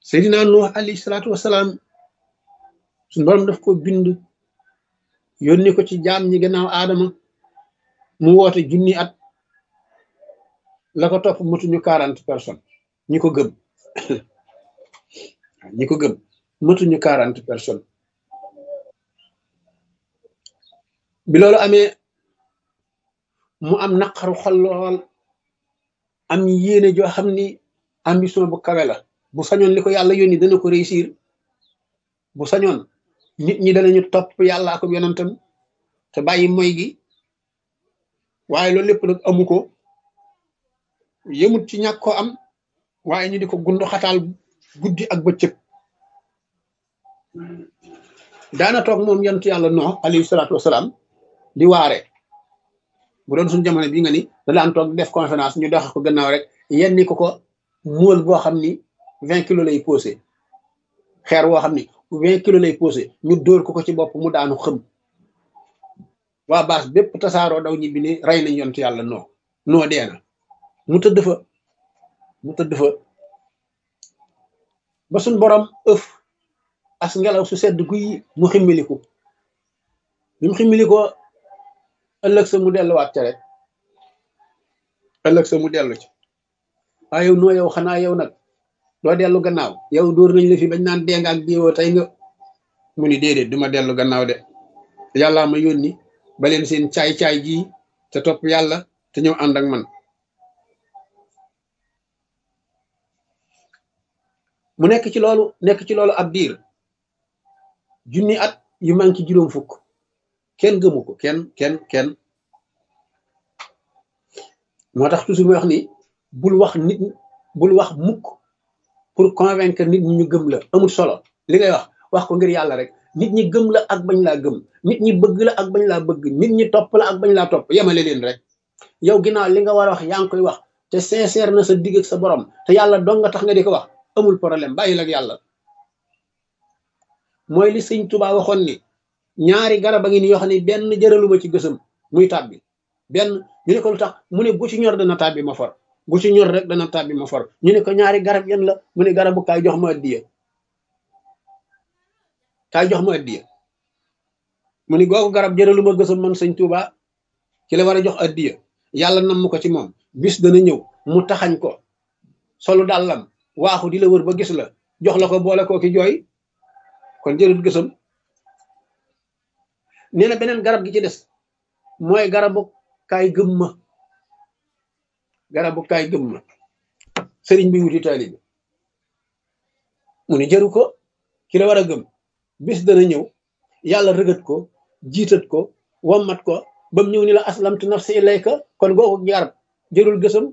Seydina Nuux alayhi salaatu wasalaam suñu borom daf ko bind yónni ko ci jaam ñi gannaaw aadama mu woote junni at la ko topp matuñu 40 personnes ñi ko gëm ñi ko gëm matuñu 40 personnes bi loolu amee mu am naqaru xol lool am yéene joo xam ni ambition bu kawe la bu sañoon li ko yàlla yónni dana ko réussir bu sañoon nit ñi danañu topp yàlla ak yonentam te bàyyi moy gi waaye loolu lépp nag amu ko yëmut ci ñàkk ko am waaye ñu di ko gundu xataal guddi ak bëccëg daana toog moom yonent yàlla Nuux alayhi salaatu wasalaam di waare bu doon suñu jamono bi nga ni da daan toog def conférence ñu dox ko gannaaw rek yenni ko móol boo xam ni 20 kilos lay posé xeer woo xam ni 20 kilos lay posé ñu dóor ko ci bopp mu daanu xëm waa baas bépp tasaaroo daw ñibbi ni rey nañ yonent yàlla noo dee na mu tëdd fa ba suñ borom ëf as ngelaw su sedd guy mu ximmiliku bi mu ximmilikoo ëllëg sa mu delluwaat ca rek ëllëg sa mu dellu ci waaye yow yow xanaa yow nag doo dellu gannaaw yow dóor nañ la fi bañ naan dee nga ak diwoo tey nga mu ni déedéet duma dellu gannaaw de yàllaa ma yónni ba leen seen caay-caay ji te topp yàlla te ñëw ànd ak man mu nekk ci loolu ab diir junni at yu manki juróom fukk kenn gëmu ko kenn moo tax toujours muy wax ni bul wax mukk pour convaincre nit ñi ñu gëm la amul solo li ngay wax ko ngir yàlla rek nit ñi gëm la ak bañ laa gëm nit ñi bëgg la ak bañ laa bëgg nit ñi topp la ak bañ laa topp yemale leen rek yow ginnaaw li nga war a wax yaa ngi koy wax te sincère na sa digg ak sa borom te yàlla dong nga tax nga di ko wax amul problème bàyyi la ak yàlla mooy li sëñ Tuubaa waxoon ni ñaari garab a ngi ni yoo xam ne benn jëraluma ci gësam muy tàbbi benn ñu ne ko lu tax mu ne bu ci ñor dana tàbbi ma for bu ci ñor rek dana tàbbi ma for ñu ne ko ñaari garab yan la mu ne garabu kaay jox ma addiya mu ni googu garab jëraluma gësam man sëñ Tuubaa ci la war a jox addiya yàlla nam ko ci moom bis dana ñëw mu taxañ ko solu dàllam waaxu di la wër ba gis la jox la ko boole koo ki jooy kon jërul gësam nee na beneen garab gi ci des mooy garabu kaay gëm ma sëriñ bi wuti taalibe mu ni jëru ko ki la war a gëm bis dana ñëw yàlla rëgët ko jiitat ko wommat ko ba mu ñëw ni la aslamtu nafsi ilayka kon googu garab jërul gësam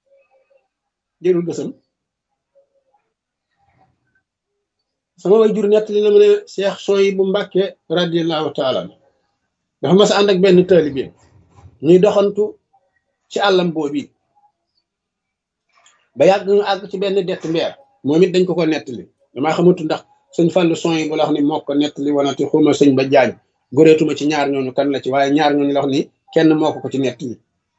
sama way jur nettali na ma ne Cheikh Souhaïbou Mbacké radiyallahu taala dafa mas a ànd ak benn taalibe ñuy doxantu ci àllam boobi ba yàgg ñu àgg ci benn dett mbeer moom it dañ ko nettali damaa xamatu ndax sëñ Fallu Souhaïbou la wax ni moo ko nettali wanati xuma sëñ ba jaañ goreetuma ci ñaar ñooñu kan la ci waaye ñaar ñooñu la wax ni kenn moo ko ci nettali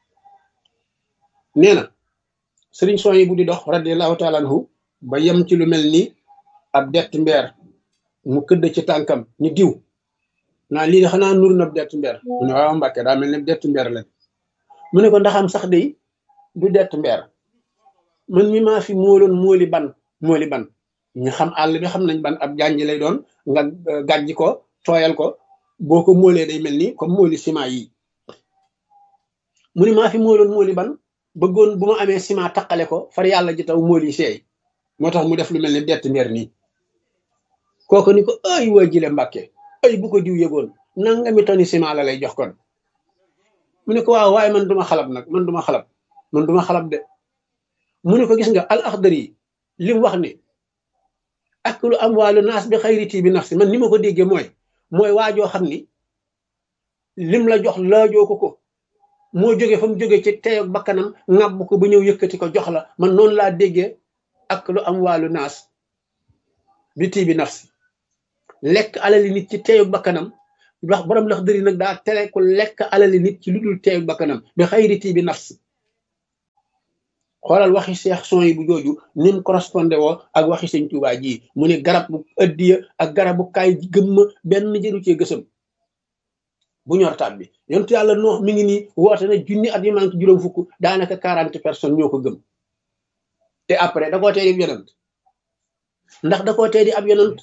nee na sëriñ Souhaïbou di dox radiyallahu taala anhu ba yem ci lu mel ni ab dett mbeer mu këdd ci tànkam ni diw naa lii de xanaa nur na ab dett mbeer mu ne waaw Mbàkke daa mel ne dett mbeer lañ mu ne ko ndaxam sax day du dett mbeer man mi maa fi móoloon móoli ban ñu xam àll bi xam nañ ban ab jànji lay doon nga gàjji ko tooyal ko boo ko móolee day mel ni comme móoli ciment yi mu ne maa fi móoloon móoli ban bëggoon bu ma amee ciment taqale ko far yàlla ji taw móoli seey moo tax mu def lu mel ne dett mbeer nii kooku ni ko ay waa jile Mbàkke ay bu ko diw yëgoon nangami toni ciment la lay jox kon mu ne ko waaw waaye man duma xalab nag man duma xalab de mu ne ko gis nga al Axdari yi li mu wax ni aklu amwaalu naas bi xayri tii bi nafsi man ni ma ko déggee mooy waajoo xam ni lim la jox laajoo ko moo jóge fa mu jóge ci teyoog bakkanam ŋàbb ko ba ñëw yëkkati ko jox la man noonu laa déggee aklu amwaalu naas bi tii bi nafsi lekk alali nit ci teyoog bakkanam wax borom Laxdari nag daa tere ku lekk alali nit ci lu dul teyoog bakkanam bi xayri tii bi nafsi xoolal waxi Seex son yi bu jooju ni mu correspondé woo ak waxi sëñ Tuubaa ji mu ne garab bu ëddiya ak garabu kaay gëmma benn jëru cee gësam bu ñor taat bi yontu yàlla Nuux mi ngi nii woote na junni at yi manque juróom fukk daanaka 40 personnes ñoo ko gëm te après da koo tee di ab yonant ndax da koo tee di ab yonant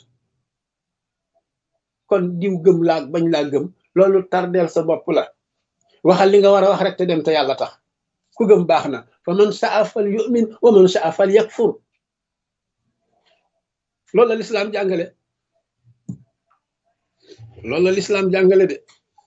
kon diw gëm laa bañ laa gëm loolu tardeel sa bopp la waxal li nga war a wax rek te dem te yàlla tax ku gëm baax na fa man saa fal yu'min wa man saa fal yakfur loolu la lislaam jàngale loolu la lislaam jàngale de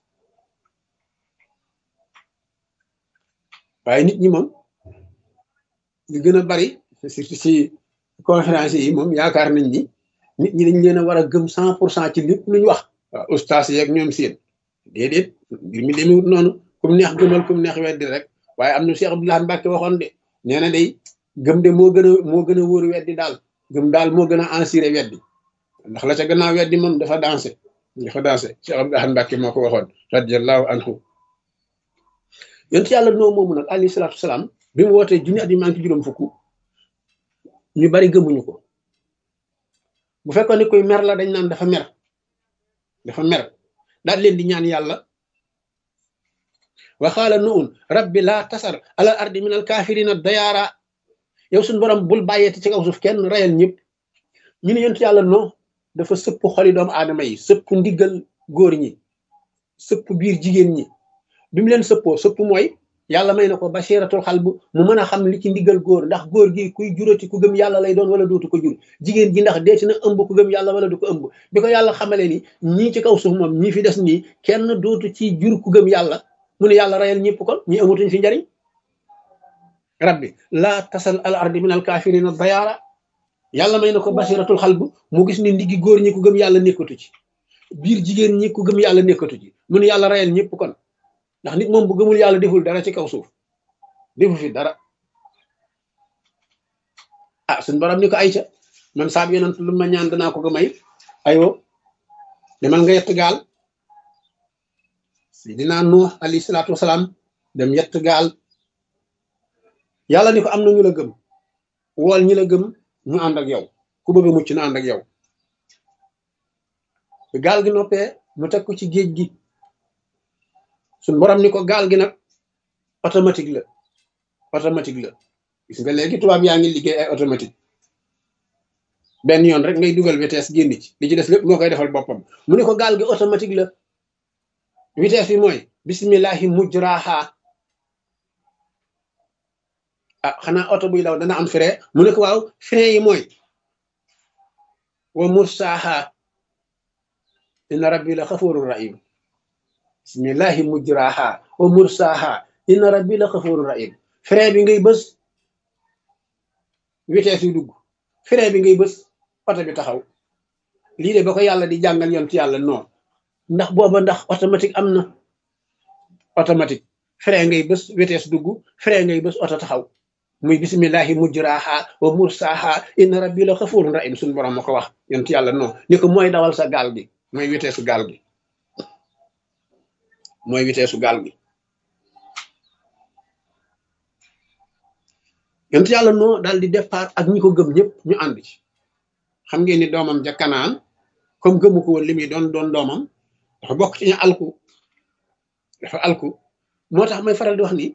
waaye nit ñi moom li gën a bari surtout ci conférence yi moom yaakaar nañ ni nit ñi dañ leen a war a gëm 100% ci lépp lu ñu wax waaw ustaas yeeg ñoom seen déedéet mbir mi demewut noonu kum neex gëmal kum neex weddi rek waaye am na Cheikh Abdoulaye Mbacke waxoon de nee na day gëm de moo gën a wóor weddi daal gëm daal moo gën a assuré weddi ndax la ca gannaaw weddi moom dafa dansé Cheikh Abdoulaye Mbacke moo ko waxoon radiyallahu anhu yonent yàlla noo moomu nag alayhi salaatu wasalaam bi mu wootee junni at yi manqué juróom fukk ñu bari gëmuñu ko bu fekkoon ne koy mer la dañ naan dafa mer daal leen di ñaan yàlla wa qaala nuun rabbi laa tasar alal ardi min al kaafirina dayaara yow suñu borom bul bàyyeeti ci kaw suuf kenn rayal ñëpp ñu ne yonent yàlla noo dafa sëpp xoli doomu aadama yi sëpp ndiggal góor ñi sëpp biir jigéen ñi bi mu leen sëpp mooy yàlla may na ko basiratul xalb mu mën a xam li ci ndiggal góor ndax góor gi kuy jurati ku gëm yàlla lay doon wala dootu ko jur jigéen ji ndax deeti na ëmb ku gëm yàlla wala du ko ëmb bi ko yàlla xamalee ni ñii ci kaw suuf moom ñii fi des nii kenn dootu ci jur ku gëm yàlla mu ne yàlla rayal ñëpp kon ñi amatuñ fi njariñ rabbi laa tasal al ardi min al kafirina dayaara yàlla may na ko basiratul xalb mu gis ni ndiggi góor ñi ku gëm yàlla nekkatu ci biir jigéen ñi ku gëm yàlla nekkatu ci mu ne yàlla rayal ñëpp kon ndax nit moom bu gëmul yàlla deful dara ci kaw suuf defu fi dara ah suñ borom ni ko ayca man saab yonent lu ma ñaan danaa ko ko may ayoo demal nga yett gaal Seydina Nuux alayhi salaatu wasalaam dem yett gaal yàlla ni ko am na ñu la gëm wool ñi la gëm ñu ànd ak yow ku bëgg a mucc na ànd ak yow gaal gi noppee mu teg ko ci géej gi suñ borom ni ko gaal gi nag automatique la gis nga léegi tubaab yaa ngi liggéey ay automatique benn yoon rek ngay dugal vitesse génn ci li ci des lépp moo koy defal boppam mu ne ko gaal gi automatique la vitesse bi mooy bismillahi mujraha ah xanaa oto buy daw dana am frein mu ne ko waaw frein yi mooy wa mursaha inna rabbi la xafurur rahim bismillahi mujraha wa mursaha inna rabbi la xafurur rahim frein bi ngay bës vitesse yu dugg frein bi ngay bës oto bi taxaw lii de ba ko yàlla di jàngal yoon ci yàlla non ndax booba ndax automatique am na automatique frein ngay bës vitesse dugg frein ngay bës oto taxaw muy bismillahi mujraha wa mursaha inna rabbi la xafurur rahim suñu borom ma ko wax yoon ci yàlla non ni ko mooy dawal sa gaal gi mooy vitesse gaal gi mooy vitesse gaal gi yonent yàlla noo daal di départ ak ñi ko gëm ñëpp ñu ànd ci xam ngeen ni doomam ja Kanaan comme gëmu ko woon li muy doon doomam dafa bokk ci ñu alku moo tax may faral di wax ni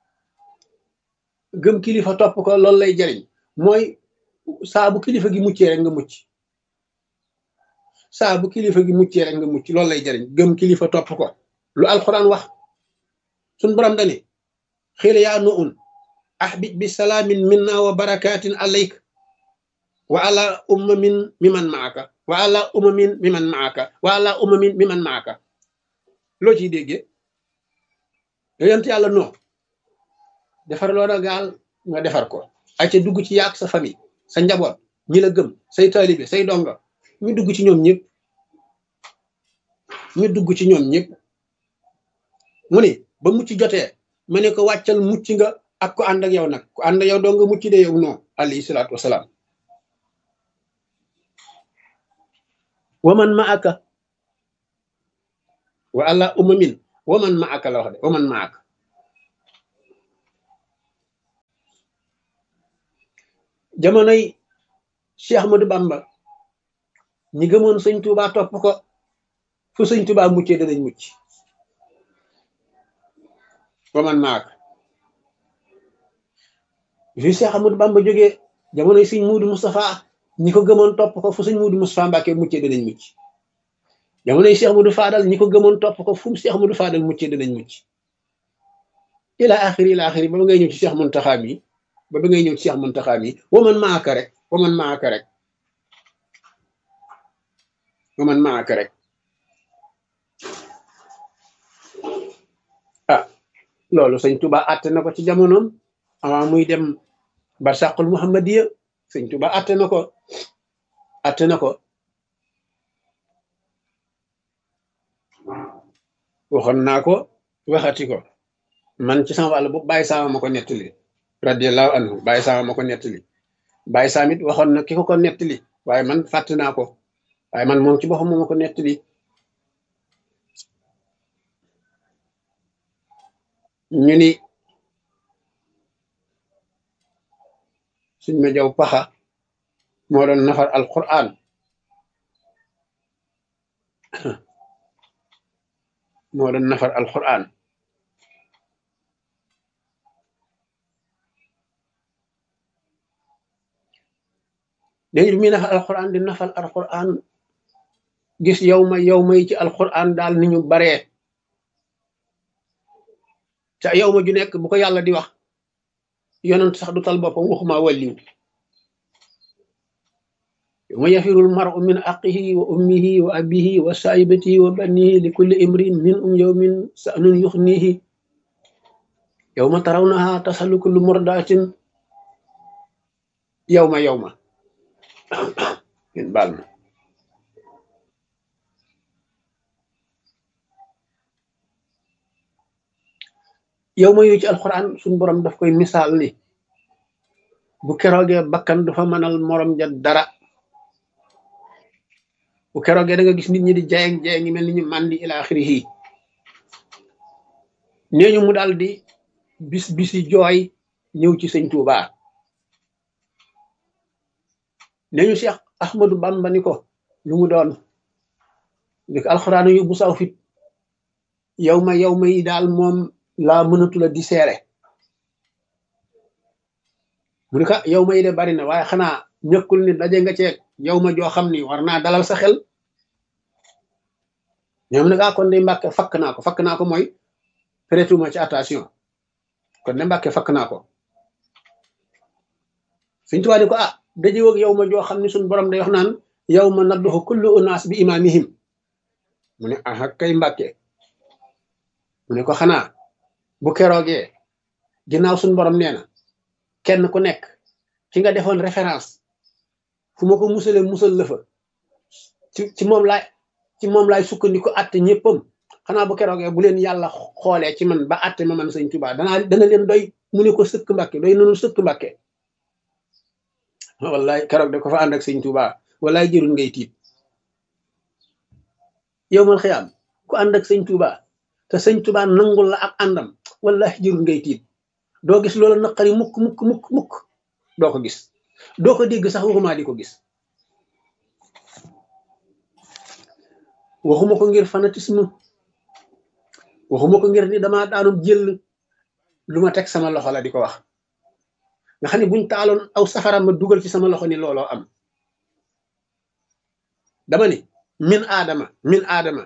gëm kilifa topp ko loolu lay jariñ mooy saa bu kilifa gi muccee rek nga mucc saa bu kilifa gi muccee rek nga mucc loolu lay jariñ gëm kilifa topp ko lu alquran wax suñ borom dani xiila yaa nu un ahbib bi salaamin minna wa barakatin alayk wa ala ummamin miman maaka wa ala ummamin miman maaka wa ala ummamin miman maaka loo ciy déggee yonent yàlla noo defar loo na gaal nga defar ko ay ca dugg ci yaak sa famille sa njaboot ñi la gëm say taalibe say donga ñu dugg ci ñoom ñëpp mu ne ba mucc jotee ma ne ko wàccal mucc nga ak ko ànd ak yow nag ku ànd ak yow doo nga mucc de yow non alayhi salaatu wasalaam waman ma aka wa ala umamin waman ma aka la wax de waman ma aka jamonoy Cheikh Ahmadou Bamba ñi gëmoon sëñ Tuubaa topp ko fu sëñ Tuubaa muccee danañ mucc ba man maak fi Cheikh Ahmadou Bamba jógee jamonoy sëñ Muudu Moustapha ñi ko gëmoon topp ko fu sëñ Muudu Moustapha Mbàkke muccee danañ mucc jamonoy Cheikh Ahmadou Fadal ñi ko gëmoon topp ko fu mu Cheikh Ahmadou Fadal muccee danañ mucc ila axiri ba ba ngay ñëw ci Cheikh Muntaxa mi ba ba ngay ñëw ci Cheikh Muntaxa mi waman maaka rek waman maaka rek waman maaka rek ah loolu sëñ Tuba àtte na ko ci jamonoom avant muy dem barsàqul muhammadiya sëñ Tuba àtte na ko waxoon naa ko waxati ko man ci sama wàll bu bàyyi saama ma ko nettali radiallahu anhu bàyyi saama ma ko nettali bàyyi saamit waxoon na ki ko nettali waaye man fàtte naa ko waaye man moom ci boppam moo ma ko nettali ñu ni suñ ma jaw paxa moo doon nafar alquran moo doon nafar alquran léegi bi muy nafar alquran di nafar alquran gis yow ma yi ci alquran daal ni ñu baree te yow ma ju nekk bu ko yàlla di wax yonent sax du tal boppam waxuma wàlliw yow ma yafirul mar'u min aqihi wa ummihi wa abihi wa saahibatihi wa banihi li kulli imrin min yawmin sa'nun yuxnihi yow ma tarawnaha tasalu kullu murdatin yow ma ngeen baal ma yow ma yu ci alquran suñu borom daf koy misaal ni bu keroogee bakkan du fa mënal morom ja dara bu keroogee da nga gis nit ñi di jayeng ñi mel ni ñu màndi ila axirihi nee ñu mu daal di bisi jooy ñëw ci sëñ Tuubaa nee ñu Cheikh Ahmadou Bamba ni ko lu mu doon ni ko alxuraan yu bu saw fit yow ma yi daal moom laa mënatula di seere mu ni ko yow ma yi de bari na waaye xanaa ñëkkul ni daje nga ceeg yow ma joo xam ni war naa dalal sa xel ñoom nag kon de Mbàkke fakk naa ko mooy prêtuma ci attention kon de Mbàkke fakk naa ko Sëñ Tuubaa ni ko daje woog yow ma joo xam ni suñu borom day wax naan yow ma nadduxu kullu unaas bi imaamihim mu ne kay Mbàkke mu ne ko xanaa bu keroogee ginnaaw suñu borom nee na kenn ku nekk ci nga defoon référence fu ma ko musal la fa ci moom laay sukkandiku atte ñëppam xanaa bu keroogee bu leen yàlla xoolee ci man ba atte ma man Sëñ Tuubaa dana leen doy mu ne ko sëkk Mbàkke doy nanu sëkk Mbàkke wallaay keroog da ko fa ànd ak Sëñ Tuubaa wallaay jërul ngay tiit yow mal xiyaam ku ànd ak Sëñ Tuubaa te Sëñ Tuubaa nangul la ak àndam wallaay jërul ngay tiit doo gis loola naqari mukk doo ko gis doo ko dégg sax waxuma di ko gis waxuma ko ngir fanatisme waxuma ko ngir ni dama daanum jël lu ma teg sama loxo la di ko wax nga xam ne buñ taaloon aw safara ma dugal ci sama loxo ni looloo am dama ni min aadama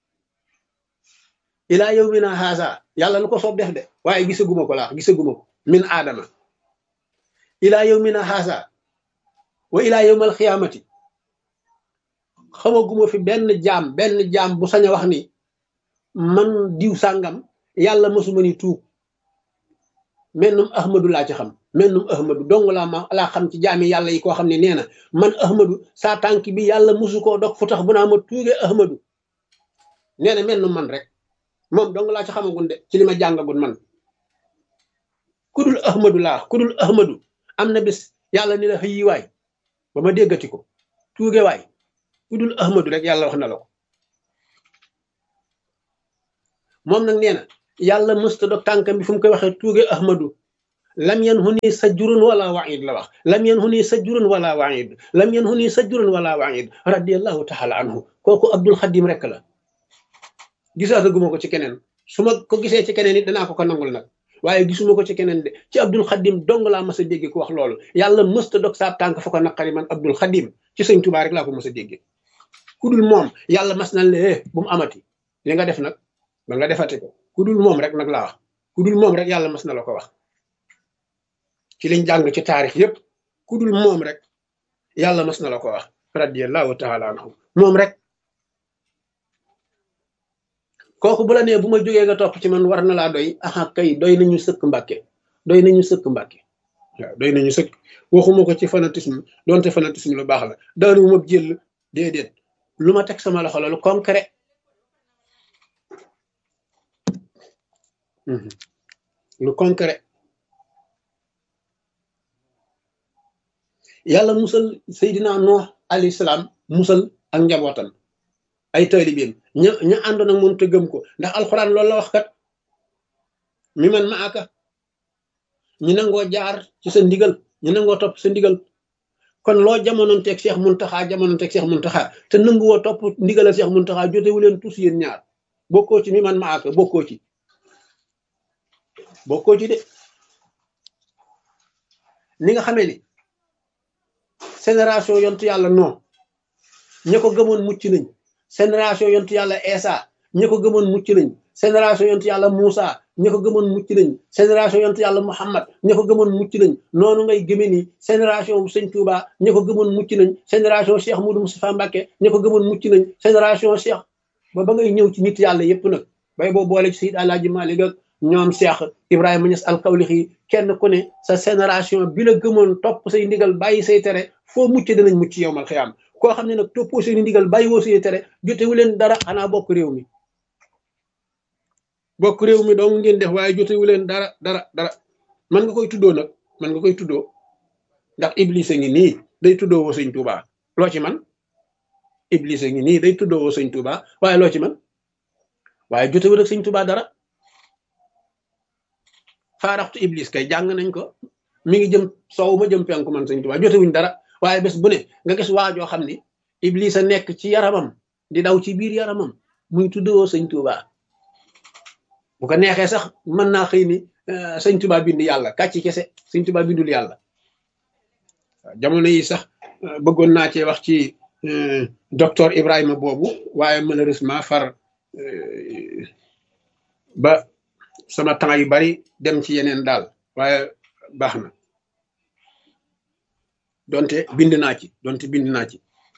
ilaa yawmina haasa yàlla lu ko soob def de waaye gisaguma ko min aadama ilaa yawmina haasa wa ilaa yawmal xiyaamati xamaguma fi benn jaam bu sañ a wax ni man diw sàngam yàlla mësuma ni tuub mennum ahmadu laa ci xam mennum ahmadu dong laa xam ci jaami yàlla yi koo xam ne nee na man ahmadu saa tànk bi yàlla mësu koo dog fu tax bu naa ma tuugee ahmadu nee na mennum man rek moom dong laa ci xamagun de ci li ma jàngagun man kudul ahmadu am na bis yàlla ni la xëyi waay ba ma déggati ko tuuge waay kudul ahmadu rek yàlla wax na la ko moom nag nee na yàlla mësta dog tànkam bi fu mu koy waxee tuuge ahmadu lam yanhuni sajurun wala waid la wax lam yanhuni sajurun wala waid lam yanhuni sajurun wala waid radiallahu taala anhu kooku Abdul Xadim rek la gisaataguma ko ci keneen su ma ko gisee ci keneen it danaa ko nangul nag waaye gisuma ko ci keneen de ci Abdul Xadim dong laa mas a dégg ku wax loolu yàlla mësta dog saa tànk fa ko naqari man Abdul Xadim ci sëñ Tuubaa rek laa ko mas a dégg ku dul moom yàlla mas na le bu mu amati li nga def nag ba nga defati ko ku dul moom rek nag laa wax ku dul moom rek yàlla mas na la ko wax ci liñ jàng ci taarix yépp ku dul moom rek yàlla mas na la ko wax radiyallahu taala anhu moom rek kooku bu la nee bu ma jógee nga topp ci man war na laa doy aha kay doy nañu sëkk mbàkke doy nañu sëkk mbàkke waaw doy nañu sëkk waxuma ko ci fanatisme donte fanatisme lu baax la daanu ma jël déedéet lu ma teg sama loxo la lu concret lu concret yàlla musal Seydina Nuux alayhi salaam musal ak njabootam ay taalibeem ña àndoon ak moom te gëm ko ndax alxuraan loolu la wax kat mi man ma aka ñu nangoo jaar ci sa ndigal ñu nangoo topp sa ndigal kon loo jamonoon teeg Cheikh Muntaxa jamonoon teeg Cheikh Muntaxa te nanguwoo topp ndigalal Cheikh Muntaxa jotewu leen tous yéen ñaar bokkoo ci mi man ma aka bokkoo ci de ni nga xamee ni génération yontu yàlla non ña ko gëmoon mucc nañ génération yontu yàlla Eesa ña ko gëmoon mucc nañ génération yontu yàlla Muusa ña ko gëmoon mucc nañ génération yontu yàlla Muhammad ña ko gëmoon mucc nañ noonu ngay gëme ni génération bu sëñ Touba ña ko gëmoon mucc nañ génération Cheikh Moudou Moustapha Mbacké ña ko gëmoon mucc nañ génération Cheikh ba ngay ñëw ci nit yàlla yépp nag bay boo boole ci Seydi Alaaji Maalik ak ñoom Cheikh Ibrahima Niass al-Kawlaxi kenn ku ne sa génération bi la gëmoon topp say ndigal bàyyi say tere foo mucc danañ mucc yowmal xiyaam koo xam ne nag toppoo seen ndigal bàyyi woo say tere jotewu leen dara xanaa bokk réew mi dong ngeen def waaye jotewu leen dara man nga koy tuddoo nag man nga koy tuddoo ndax Iblis a ngi nii day tuddoo woo sëñ Tuubaa loo ci man Iblis a ngi nii day tuddoo woo sëñ Tuubaa waaye loo ci man waaye jotewu nag sëñ Tuubaa dara faaraxtu Iblis kay jàng nañ ko mi ngi jëm soow ma jëm penku man sëñ Tuubaa jotewuñ dara waaye bés bu ne nga gis waajoo xam ni Iblis a nekk ci yaramam di daw ci biir yaramam muy tuddoo sëñ Tuubaa bu ko neexee sax mën naa xëy ni sëñ Tuubaa bind yàlla kàcci kese sëñ Tuubaa bindul yàlla jamono yi sax bëggoon naa cee wax ci docteur Ibrahima boobu waaye malheureusement far ba sama temps yu bari dem ci yeneen daal waaye baax na donte bind naa ci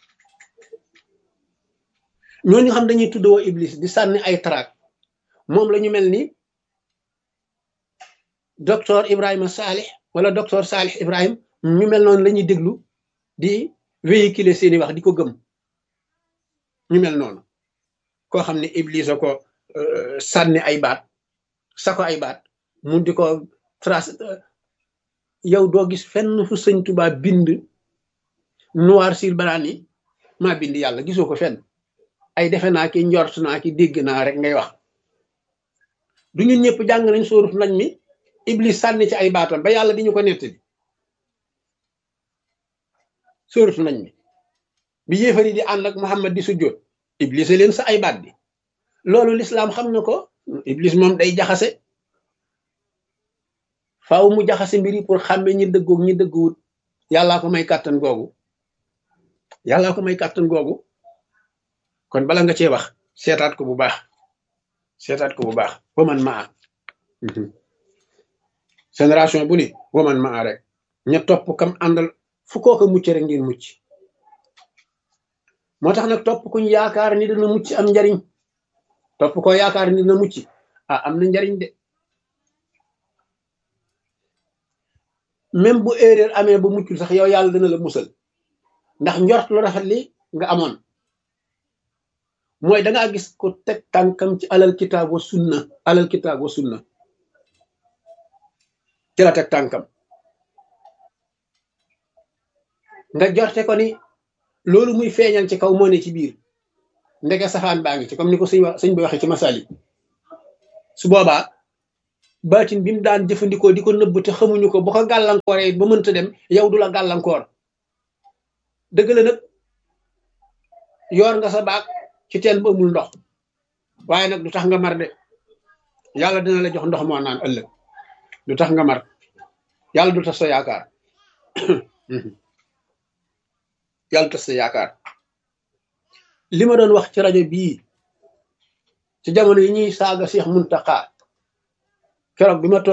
ñooñu xam dañuy tuddoo Iblis di sànni ay traak moom la ñu mel ni docteur Ibrahima Salih wala docteur Salih Ibrahim ñu mel noonu la ñuy déglu di véhiculer seeni wax di ko gëm ñu mel noonu koo xam ne Iblis a ko sànni ay baat sa ko ay baat mu di ko trace yow doo gis fenn fu sëñ Tuubaa bind noir sur blanc ni maa bind yàlla gisoo ko fenn ay defe naa ki njort naa ki dégg naa rek ngay wax du ñun ñëpp jàng nañ sóorut nañ mi Iblis sànni ci ay baatam ba yàlla di ñu ko nettali sóorut nañ mi bi yéefari di ànd ak Muhammad di sujjóot Iblis leen sa ay baat bi loolu lislaam xam na ko Iblis moom day jaxase faaw mu jaxase mbiri pour xàmme ñi dëggoog ñi dëgguwut yàllaa ko may kàttan googu kon bala nga cee wax seetaat ko bu baax waman maa génération bu ni waman maa rek ña topp kam àndal fu kooka mucc rek ngeen mucc moo tax nag topp kuñ yaakaar ni dana mucc am njariñ topp ko yaakaar ni dana mucc am na njariñ de même bu erreur amee ba muccul sax yow yàlla dana la musal ndax njort lu rafet li nga amoon mooy dangaa gis ko teg tànkam ci alal kitaab wa sunna ci la teg tànkam nga jorte ko ni loolu muy feeñal ci kaw moo ne ci biir ndeke safaan baa ngi ci comme ni ko sëñ bi waxee ci masali su boobaa baatin bi mu daan jëfandikoo di ko nëbb te xamuñu ko bu ko gàllankooree ba mënta dem yow du la gàllankoor dëgg la nag yoor nga sa baag ci teen bu amul ndox waaye nag du tax nga mar de yàlla dina la jox ndox moo naan ëllëg du tax nga mar yàlla du tas sa yaakaar yàlla tas sa yaakaar li ma doon wax ci rajo bii ci jamono yi ñuy saaga Cheikh Mountakha keroog bi ma